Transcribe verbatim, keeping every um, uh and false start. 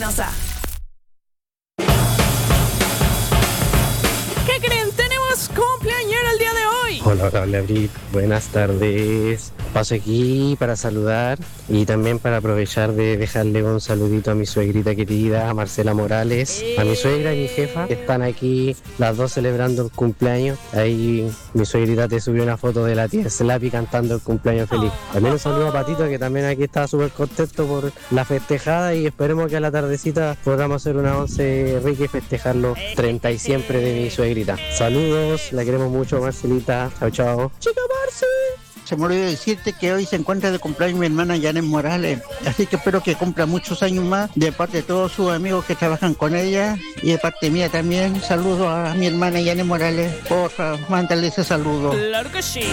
casa. ¿Qué creen? Tenemos cumpleañero el día de hoy. Hola, hola, hola, Brit. Buenas tardes. Paso aquí para saludar y también para aprovechar de dejarle un saludito a mi suegrita querida, a Marcela Morales, a mi suegra y mi jefa, que están aquí las dos celebrando el cumpleaños. Ahí mi suegrita te subió una foto de la tía Slappy cantando el cumpleaños feliz. También un saludo a Patito, que también aquí está súper contento por la festejada, y esperemos que a la tardecita podamos hacer una once rica y festejar los treinta y siempre de mi suegrita. Saludos, la queremos mucho, Marcelita. Chao, chao. Chica Marce. Se me olvidó decirte que hoy se encuentra de cumpleaños mi hermana Janet Morales, así que espero que cumpla muchos años más, de parte de todos sus amigos que trabajan con ella, y de parte mía también. Saludo a mi hermana Janet Morales, porfa, mándale ese saludo. Claro que sí.